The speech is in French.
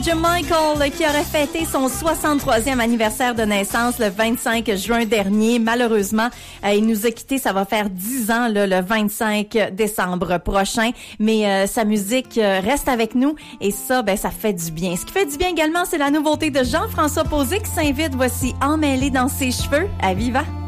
Jim Michael qui aurait fêté son 63e anniversaire de naissance le 25 juin dernier. Malheureusement, il nous a quittés. Ça va faire 10 ans là, le 25 décembre prochain. Mais sa musique reste avec nous et ça, ça fait du bien. Ce qui fait du bien également, c'est la nouveauté de Jean-François Posé qui s'invite. Voici Emmêlé dans ses cheveux à Viva.